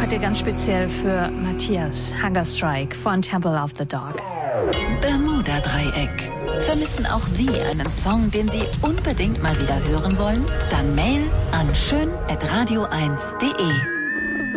heute ganz speziell für Matthias, Hunger Strike von Temple of the Dog. Bermuda-Dreieck. Vermissen auch Sie einen Song, den Sie unbedingt mal wieder hören wollen? Dann Mail an schön@radio1.de.